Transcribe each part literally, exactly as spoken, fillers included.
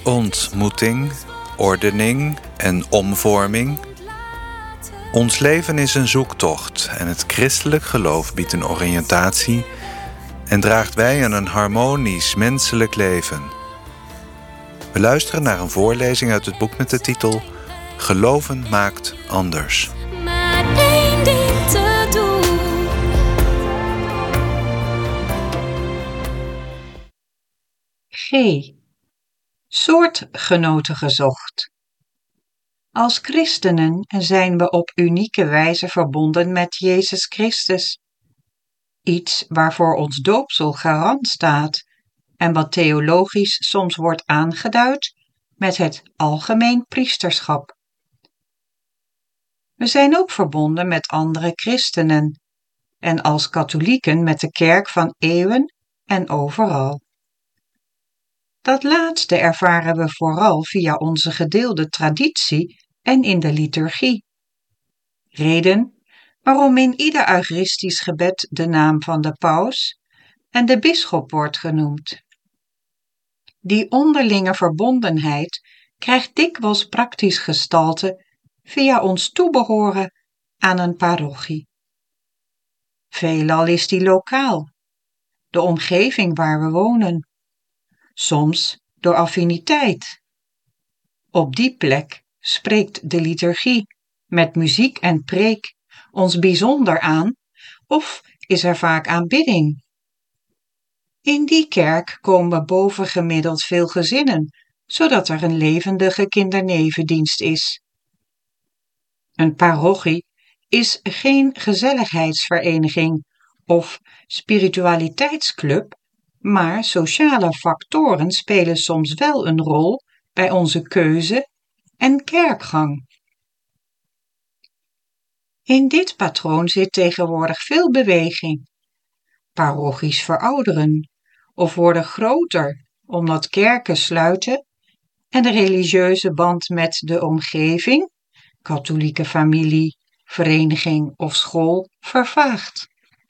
Ontmoeting, ordening en omvorming. Ons leven is een zoektocht en het christelijk geloof biedt een oriëntatie en draagt bij aan een harmonisch menselijk leven. We luisteren naar een voorlezing uit het boek met de titel Geloven maakt anders. Maar één ding te doen. G. Soortgenoten gezocht. Als christenen zijn we op unieke wijze verbonden met Jezus Christus. Iets waarvoor ons doopsel garant staat en wat theologisch soms wordt aangeduid met het algemeen priesterschap. We zijn ook verbonden met andere christenen en als katholieken met de kerk van eeuwen en overal. Dat laatste ervaren we vooral via onze gedeelde traditie en in de liturgie. Reden waarom in ieder eucharistisch gebed de naam van de paus en de bisschop wordt genoemd. Die onderlinge verbondenheid krijgt dikwijls praktisch gestalte via ons toebehoren aan een parochie. Veelal is die lokaal, de omgeving waar we wonen, soms door affiniteit. Op die plek spreekt de liturgie met muziek en preek ons bijzonder aan of is er vaak aanbidding. In die kerk komen bovengemiddeld veel gezinnen, zodat er een levendige kindernevendienst is. Een parochie is geen gezelligheidsvereniging of spiritualiteitsclub, maar sociale factoren spelen soms wel een rol bij onze keuze en kerkgang. In dit patroon zit tegenwoordig veel beweging. Parochies verouderen of worden groter omdat kerken sluiten en de religieuze band met de omgeving, katholieke familie, vereniging of school, vervaagt.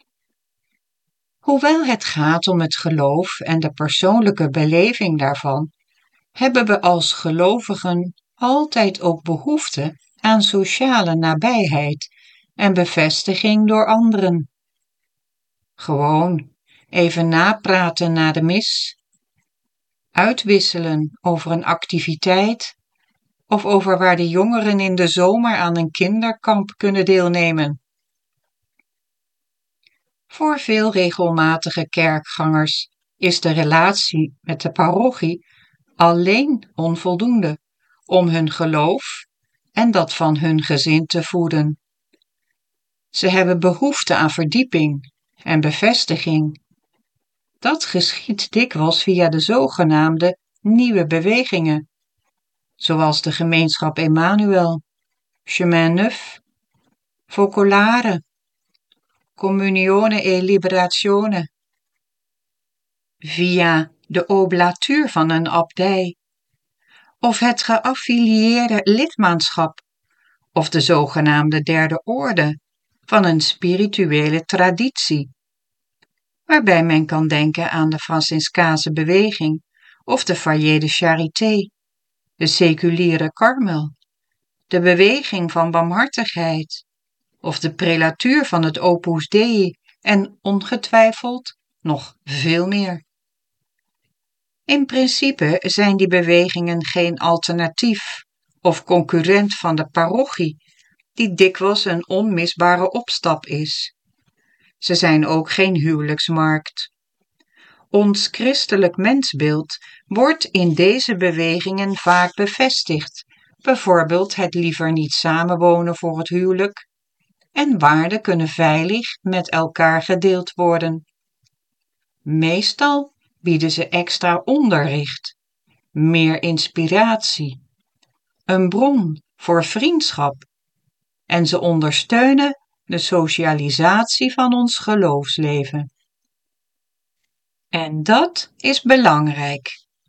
Hoewel het gaat om het geloof en de persoonlijke beleving daarvan, hebben we als gelovigen altijd ook behoefte aan sociale nabijheid en bevestiging door anderen. Gewoon even napraten na de mis, uitwisselen over een activiteit of over waar de jongeren in de zomer aan een kinderkamp kunnen deelnemen. Voor veel regelmatige kerkgangers is de relatie met de parochie alleen onvoldoende om hun geloof en dat van hun gezin te voeden. Ze hebben behoefte aan verdieping en bevestiging. Dat geschiedt dikwijls via de zogenaamde nieuwe bewegingen, zoals de gemeenschap Emmanuel, Chemin Neuf, Focolare, Communione e Liberazione, via de oblatuur van een abdij, of het geaffilieerde lidmaatschap, of de zogenaamde derde orde van een spirituele traditie, waarbij men kan denken aan de Franciscaanse beweging of de Foyer de Charité, de seculiere Karmel, de beweging van barmhartigheid of de prelatuur van het Opus Dei en ongetwijfeld nog veel meer. In principe zijn die bewegingen geen alternatief of concurrent van de parochie, die dikwijls een onmisbare opstap is. Ze zijn ook geen huwelijksmarkt. Ons christelijk mensbeeld wordt in deze bewegingen vaak bevestigd, bijvoorbeeld het liever niet samenwonen voor het huwelijk, en waarden kunnen veilig met elkaar gedeeld worden. Meestal bieden ze extra onderricht, meer inspiratie, een bron voor vriendschap en ze ondersteunen de socialisatie van ons geloofsleven. En dat is belangrijk.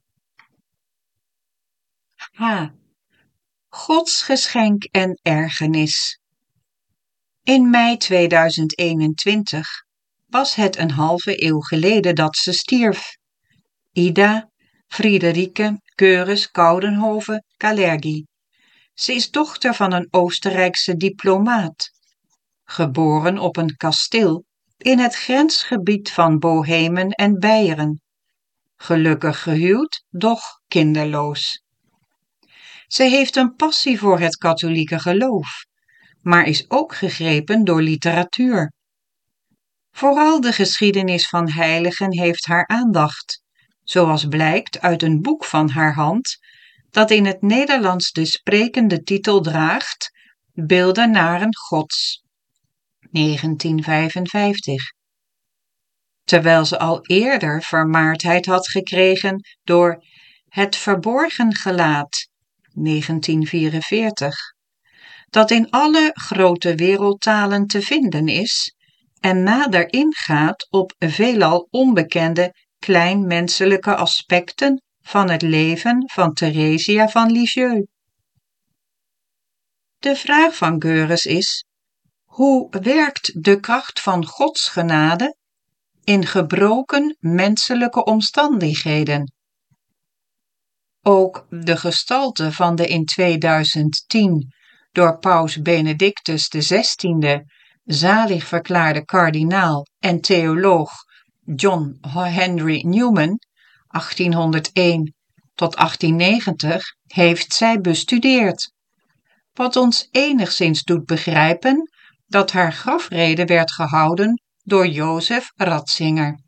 H. Gods geschenk en ergernis. In mei tweeduizend eenentwintig was het een halve eeuw geleden dat ze stierf. Ida Friederike Göres Coudenhove-Kalergi. Ze is dochter van een Oostenrijkse diplomaat, geboren op een kasteel in het grensgebied van Bohemen en Beieren. Gelukkig gehuwd, doch kinderloos. Ze heeft een passie voor het katholieke geloof, maar is ook gegrepen door literatuur. Vooral de geschiedenis van heiligen heeft haar aandacht, zoals blijkt uit een boek van haar hand, dat in het Nederlands de sprekende titel draagt Beeldenaren Gods, negentien vijfenvijftig. Terwijl ze al eerder vermaardheid had gekregen door Het Verborgen Gelaat, negentien vierenveertig, dat in alle grote wereldtalen te vinden is en nader ingaat op veelal onbekende kleinmenselijke aspecten van het leven van Theresia van Lisieux. De vraag van Göres is: hoe werkt de kracht van Gods genade in gebroken menselijke omstandigheden? Ook de gestalte van de in tweeduizend tien door paus Benedictus de zestiende zalig verklaarde kardinaal en theoloog John Henry Newman, achttienhonderdéén tot achttiennegentig, heeft zij bestudeerd, wat ons enigszins doet begrijpen dat haar grafrede werd gehouden door Jozef Ratzinger.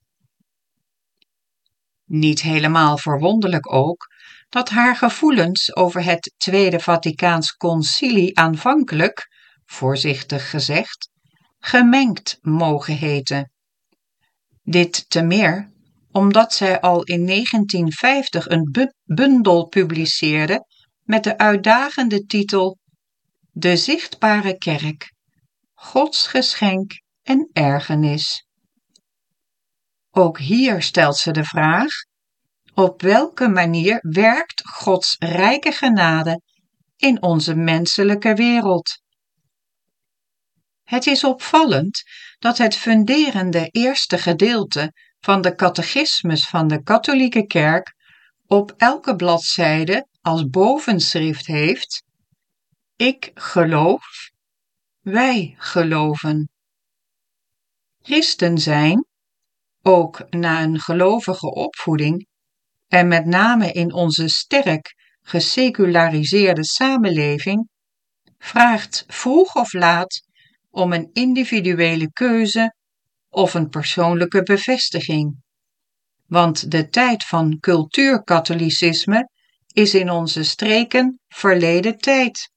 Niet helemaal verwonderlijk ook dat haar gevoelens over het Tweede Vaticaans Concilie aanvankelijk, voorzichtig gezegd, gemengd mogen heten. Dit te meer omdat zij al in negentien vijftig een bu- bundel publiceerde met de uitdagende titel De Zichtbare Kerk, Gods geschenk en ergernis. Ook hier stelt ze de vraag: op welke manier werkt Gods rijke genade in onze menselijke wereld? Het is opvallend dat het funderende eerste gedeelte van de catechismus van de katholieke kerk op elke bladzijde als bovenschrift heeft: Ik geloof, wij geloven. Christen zijn, ook na een gelovige opvoeding, en met name in onze sterk geseculariseerde samenleving, vraagt vroeg of laat om een individuele keuze of een persoonlijke bevestiging. Want de tijd van cultuurkatholicisme is in onze streken verleden tijd.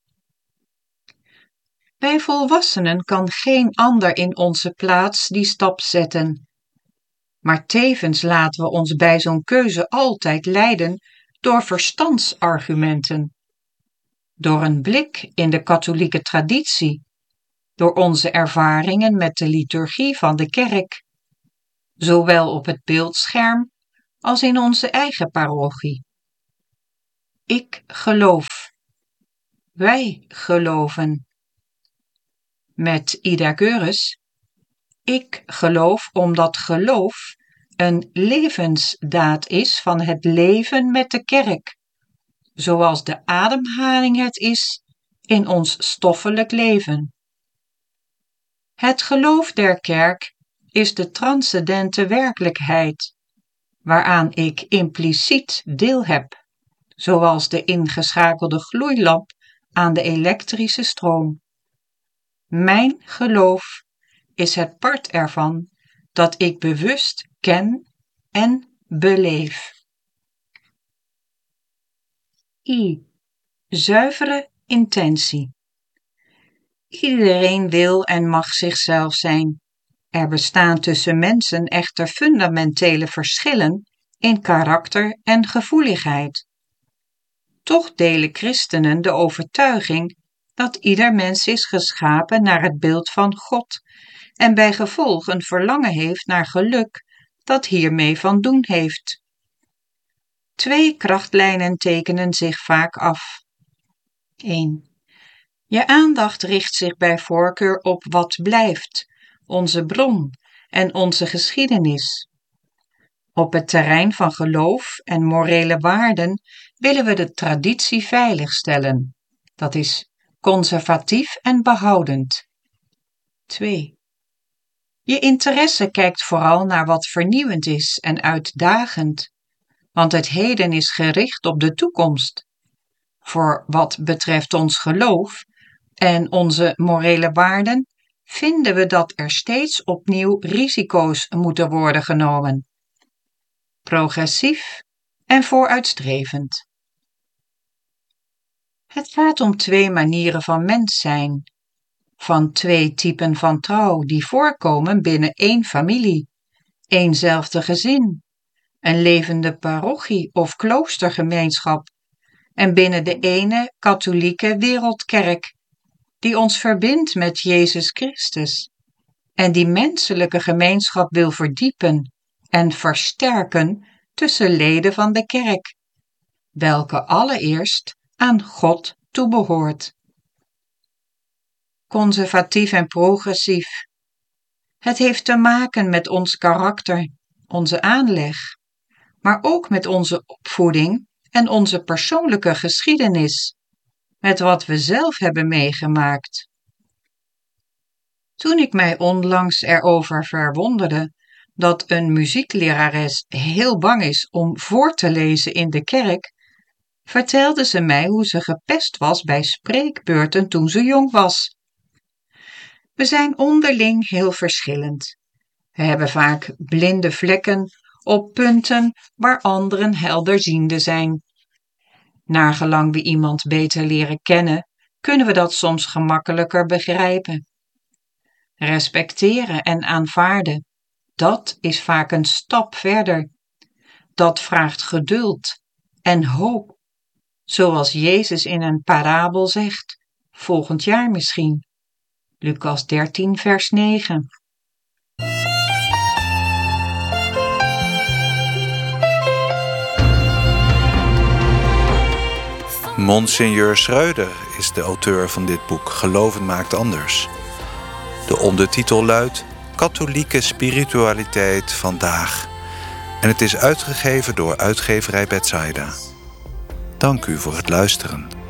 Bij volwassenen kan geen ander in onze plaats die stap zetten. Maar tevens laten we ons bij zo'n keuze altijd leiden door verstandsargumenten, door een blik in de katholieke traditie, door onze ervaringen met de liturgie van de kerk, zowel op het beeldscherm als in onze eigen parochie. Ik geloof. Wij geloven. Met Ida Göres: ik geloof omdat geloof een levensdaad is van het leven met de kerk, zoals de ademhaling het is in ons stoffelijk leven. Het geloof der kerk is de transcendente werkelijkheid, waaraan ik impliciet deel heb, zoals de ingeschakelde gloeilamp aan de elektrische stroom. Mijn geloof is het part ervan dat ik bewust ken en beleef. I. Zuivere intentie. Iedereen wil en mag zichzelf zijn. Er bestaan tussen mensen echter fundamentele verschillen in karakter en gevoeligheid. Toch delen christenen de overtuiging dat ieder mens is geschapen naar het beeld van God en bij gevolg een verlangen heeft naar geluk dat hiermee van doen heeft. Twee krachtlijnen tekenen zich vaak af. één. Je aandacht richt zich bij voorkeur op wat blijft, onze bron en onze geschiedenis. Op het terrein van geloof en morele waarden willen we de traditie veiligstellen. Dat is conservatief en behoudend. twee. Je interesse kijkt vooral naar wat vernieuwend is en uitdagend, want het heden is gericht op de toekomst. Voor wat betreft ons geloof en onze morele waarden vinden we dat er steeds opnieuw risico's moeten worden genomen. Progressief en vooruitstrevend. Het gaat om twee manieren van mens zijn, van twee typen van trouw die voorkomen binnen één familie, éénzelfde gezin, een levende parochie of kloostergemeenschap en binnen de ene katholieke wereldkerk, die ons verbindt met Jezus Christus en die menselijke gemeenschap wil verdiepen en versterken tussen leden van de kerk, welke allereerst aan God toebehoort. Conservatief en progressief. Het heeft te maken met ons karakter, onze aanleg, maar ook met onze opvoeding en onze persoonlijke geschiedenis, met wat we zelf hebben meegemaakt. Toen ik mij onlangs erover verwonderde dat een muzieklerares heel bang is om voor te lezen in de kerk, vertelde ze mij hoe ze gepest was bij spreekbeurten toen ze jong was. We zijn onderling heel verschillend. We hebben vaak blinde vlekken op punten waar anderen helderziende zijn. Naargelang we iemand beter leren kennen, kunnen we dat soms gemakkelijker begrijpen. Respecteren en aanvaarden, dat is vaak een stap verder. Dat vraagt geduld en hoop, zoals Jezus in een parabel zegt, volgend jaar misschien. Lucas dertien, vers negen. Monseigneur Schreuder is de auteur van dit boek Geloven maakt anders. De ondertitel luidt Katholieke spiritualiteit vandaag. En het is uitgegeven door uitgeverij Bethsaida. Dank u voor het luisteren.